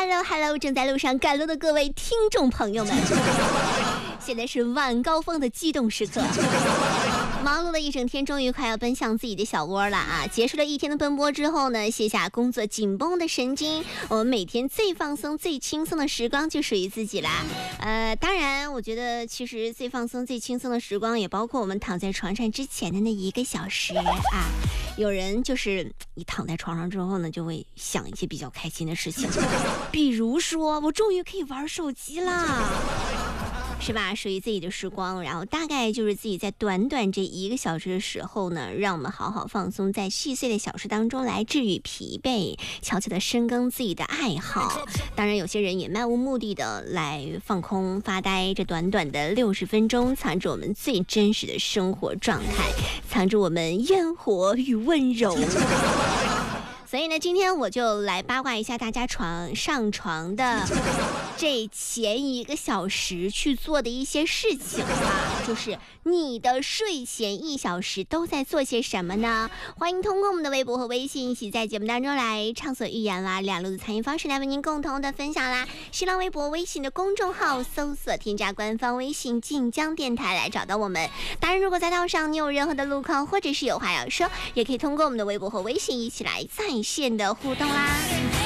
Hello， 正在路上赶路的各位听众朋友们，现在是晚高峰的激动时刻。忙碌了一整天，终于快要奔向自己的小窝了啊！结束了一天的奔波之后呢，卸下工作紧绷的神经，我们每天最放松、最轻松的时光就属于自己啦。当然，我觉得其实最放松、最轻松的时光，也包括我们躺在床上之前的那1个小时啊。有人就是一躺在床上之后呢，就会想一些比较开心的事情，比如说我终于可以玩手机啦。是吧？属于自己的时光，然后大概就是自己在短短这1个小时的时候呢，让我们好好放松，在细碎的小事当中来治愈疲惫，悄悄的深耕自己的爱好。当然，有些人也漫无目的的来放空发呆，这短短的60分钟，藏着我们最真实的生活状态，藏着我们烟火与温柔。所以呢，今天我就来八卦一下大家上床的这前1个小时去做的一些事情啊，就是你的睡前1小时都在做些什么呢？欢迎通过我们的微博和微信一起在节目当中来畅所欲言啦，2路的参与方式来为您共同的分享啦。新浪微博、微信的公众号搜索添加官方微信晋江电台来找到我们。当然，如果在道上你有任何的路况或者是有话要说，也可以通过我们的微博和微信一起来在线的互动啦。